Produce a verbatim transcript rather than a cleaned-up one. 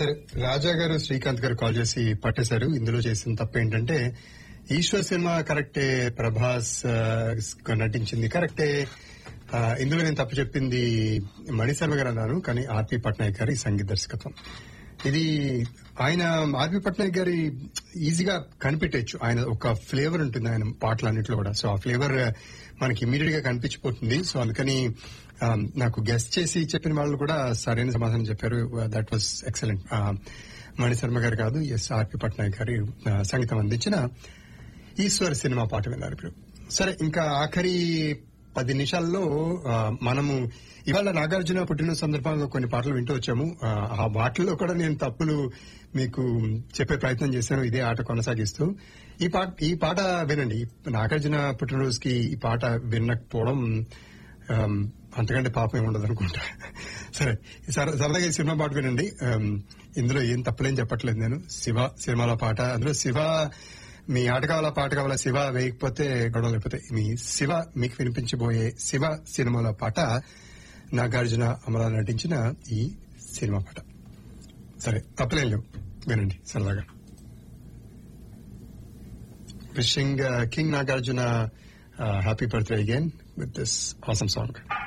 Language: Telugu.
సరే, రాజా గారు శ్రీకాంత్ గారు కాల్ చేసి పట్టేశారు. ఇందులో చేసిన తప్పు ఏంటంటే ఈశ్వర్ సినిమా కరెక్టే, ప్రభాస్ ఆ, నటించింది కరెక్టే. ఆ, ఇందులో నేను తప్పు చెప్పింది మణిశర్మ గారు అన్నాను, కానీ ఆర్పి పట్నాయక్ గారి సంగీత దర్శకత్వం. ఇది ఆయన ఆర్పి పట్నాయక్ గారి ఈజీగా కనిపెట్టచ్చు. ఆయన ఒక ఫ్లేవర్ ఉంటుంది ఆయన పాటలన్నింటిలో కూడా. సో ఆ ఫ్లేవర్ మనకి ఇమీడియట్ గా కనిపించిపోతుంది. సో అందుకని ఆ, నాకు గెస్ట్ చేసి చెప్పిన వాళ్ళు కూడా సరైన సమాధానం చెప్పారు. That was excellent. మణిశర్మ గారు కాదు, ఎస్ ఆర్పి పట్నాయక్ గారి ఆ, సంగీతం అందించిన ఈశ్వర్ సినిమా పాట విన్నారు ఇప్పుడు. సరే, ఇంకా ఆఖరి పది నిమిషాల్లో ఆ, మనము ఇవాళ నాగార్జున పుట్టిన సందర్భంగా కొన్ని పాటలు వింటూ వచ్చాము. ఆ, ఆ వాటిల్లో కూడా నేను తప్పులు మీకు చెప్పే ప్రయత్నం చేశాను, ఇదే ఆట కొనసాగిస్తూ. ఈ పాట ఈ పాట వినండి. నాగార్జున పుట్టినరోజుకి ఈ పాట వినకపోవడం ఆమ్, అంతకంటే పాపం ఏమి ఉండదు అనుకుంటా. సరే, సర- సరదాగా ఈ సినిమా పాట వినండి. ఆమ్, ఇందులో ఏం తప్పులేం చెప్పట్లేదు నేను. శివ సినిమాలో పాట. అందులో శివ మీ ఆట కావాలా పాట కావాలా శివ వేయకపోతే గొడవ లేకపోతే మీ శివ మీకు వినిపించబోయే శివ సినిమాలో పాట నాగార్జున అమలా నటించిన ఈ సినిమా పాట. సరే, తప్పలేం లేవు, వినండి సరదాగా. Wishing king Nagarjuna happy birthday again with this awesome song.